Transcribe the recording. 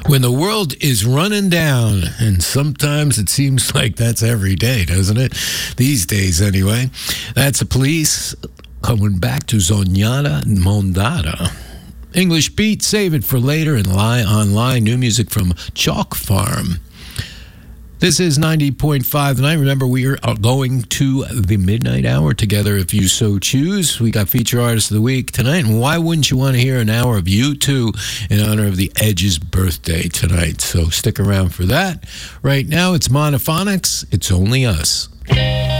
When the world is running down, and sometimes it seems like that's every day, doesn't it? These days, anyway. That's the Police coming back to Zonata Mondada. English Beat, Save It for Later, and Lie Online. New music from Chalk Farm. This is 90.5 tonight. Remember, we are going to the midnight hour together if you so choose. We got Feature Artist of the Week tonight, and why wouldn't you want to hear an hour of U2 in honor of the Edge's birthday tonight? So stick around for that. Right now, it's Monophonics. It's Only Us.